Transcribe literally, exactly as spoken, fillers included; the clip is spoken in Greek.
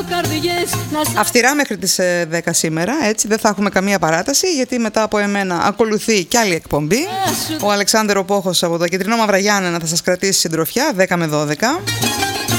Αυστηρά μέχρι τις δέκα σήμερα, έτσι, δεν θα έχουμε καμία παράταση, γιατί μετά από εμένα ακολουθεί κι άλλη εκπομπή. Ο Αλεξάνδρου Πόχος από το Κεντρινό Μαυραγιάννενα θα σας κρατήσει συντροφιά δέκα με δώδεκα.